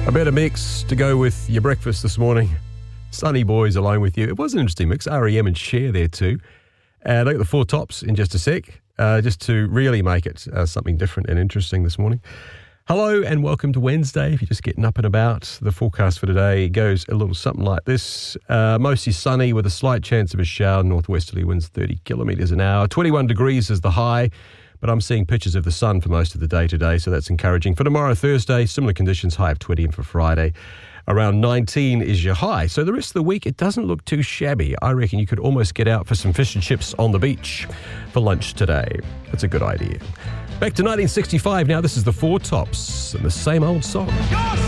A better mix to go with your breakfast this morning. Sunny Boys along with you. It was an interesting mix. R.E.M. and Cher there too. And I got the Four Tops in just a sec, just to really make it something different and interesting this morning. Hello and welcome to Wednesday. If you're just getting up and about, the forecast for today goes a little something like this. Mostly sunny with a slight chance of a shower. Northwesterly winds 30 kilometres an hour. 21 degrees is the high, but I'm seeing pictures of the sun for most of the day today, so that's encouraging. For tomorrow, Thursday, similar conditions, high of 20, and for Friday, around 19 is your high. So the rest of the week, it doesn't look too shabby. I reckon you could almost get out for some fish and chips on the beach for lunch today. That's a good idea. Back to 1965 now. This is the Four Tops and the same old song.